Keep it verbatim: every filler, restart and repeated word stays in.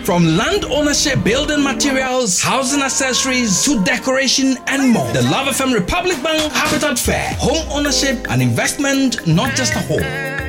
From land ownership, building materials, housing accessories, to decoration and more. The Love F M Republic Bank Habitat Fair. Home ownership and investment, not just a home.